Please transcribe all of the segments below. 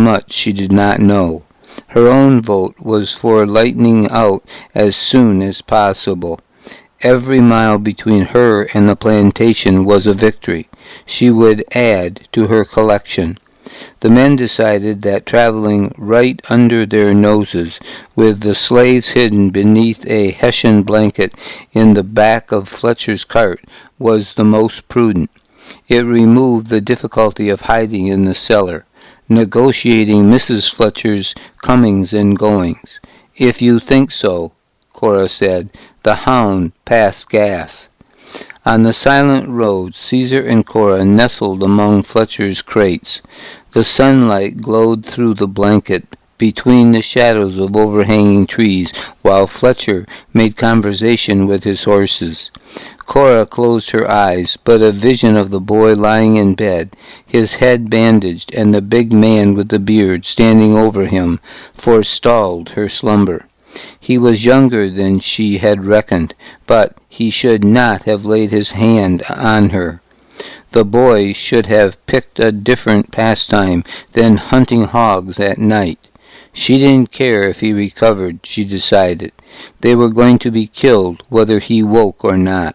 much she did not know. Her own vote was for lightening out as soon as possible. Every mile between her and the plantation was a victory. She would add to her collection. The men decided that traveling right under their noses, with the slaves hidden beneath a Hessian blanket in the back of Fletcher's cart, was the most prudent. It removed the difficulty of hiding in the cellar, negotiating Mrs. Fletcher's comings and goings. "If you think so," Cora said, "the hound passed gas." On the silent road, Caesar and Cora nestled among Fletcher's crates. The sunlight glowed through the blanket between the shadows of overhanging trees, while Fletcher made conversation with his horses. Cora closed her eyes, but a vision of the boy lying in bed, his head bandaged, and the big man with the beard standing over him, forestalled her slumber. He was younger than she had reckoned, but he should not have laid his hand on her. The boy should have picked a different pastime than hunting hogs at night. She didn't care if he recovered, she decided. They were going to be killed whether he woke or not.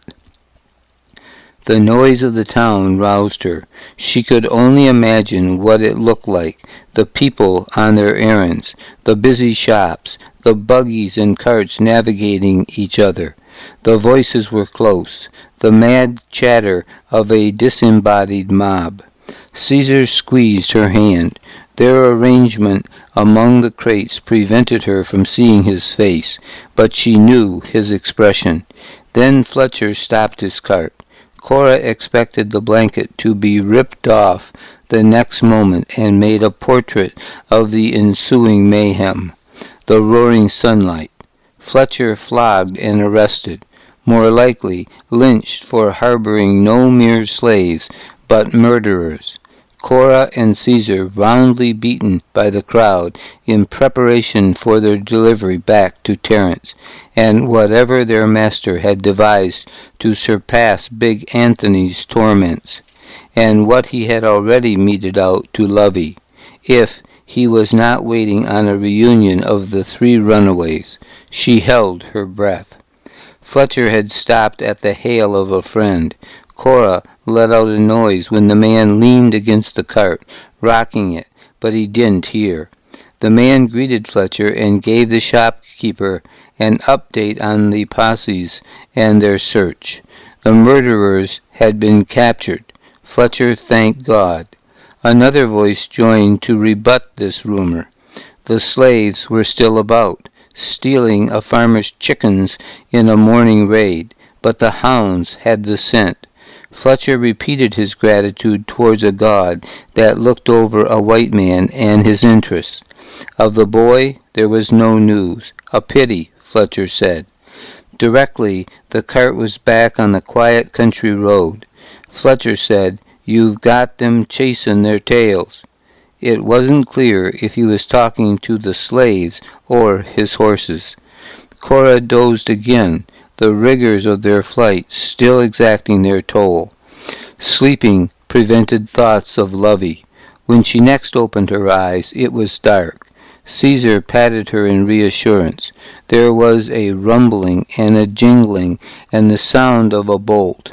The noise of the town roused her. She could only imagine what it looked like, the people on their errands, the busy shops, the buggies and carts navigating each other. The voices were close, the mad chatter of a disembodied mob. Caesar squeezed her hand. Their arrangement among the crates prevented her from seeing his face, but she knew his expression. Then Fletcher stopped his cart. Cora expected the blanket to be ripped off the next moment and made a portrait of the ensuing mayhem. The roaring sunlight. Fletcher flogged and arrested, more likely lynched for harboring no mere slaves, but murderers. Cora and Caesar roundly beaten by the crowd in preparation for their delivery back to Terence, and whatever their master had devised to surpass Big Anthony's torments, and what he had already meted out to Lovey, if he was not waiting on a reunion of the three runaways. She held her breath. Fletcher had stopped at the hail of a friend. Cora let out a noise when the man leaned against the cart, rocking it, but he didn't hear. The man greeted Fletcher and gave the shopkeeper an update on the posses and their search. The murderers had been captured. Fletcher thanked God. Another voice joined to rebut this rumor. The slaves were still about, stealing a farmer's chickens in a morning raid, but the hounds had the scent. Fletcher repeated his gratitude towards a God that looked over a white man and his interests. Of the boy there was no news. A pity, Fletcher said. Directly the cart was back on the quiet country road. Fletcher said, "You've got them chasing their tails." It wasn't clear if he was talking to the slaves or his horses. Cora dozed again, the rigors of their flight still exacting their toll. Sleeping prevented thoughts of Lovey. When she next opened her eyes, it was dark. Caesar patted her in reassurance. There was a rumbling and a jingling and the sound of a bolt.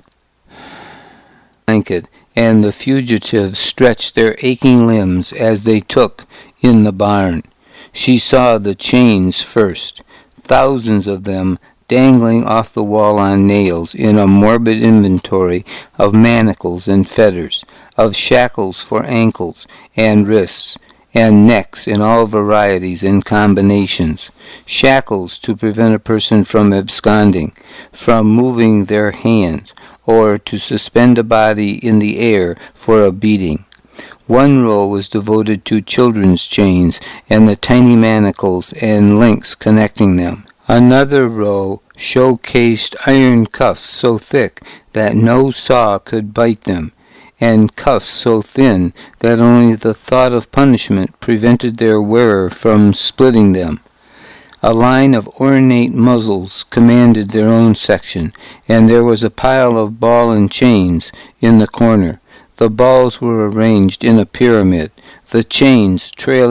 Blanket, and the fugitives stretched their aching limbs as they took in the barn. She saw the chains first, thousands of them dangling off the wall on nails in a morbid inventory of manacles and fetters, of shackles for ankles and wrists, and necks in all varieties and combinations. Shackles to prevent a person from absconding, from moving their hands, or to suspend a body in the air for a beating. One row was devoted to children's chains and the tiny manacles and links connecting them. Another row showcased iron cuffs so thick that no saw could bite them, and cuffs so thin that only the thought of punishment prevented their wearer from splitting them. A line of ornate muzzles commanded their own section, and there was a pile of ball and chains in the corner. The balls were arranged in a pyramid, the chains trailing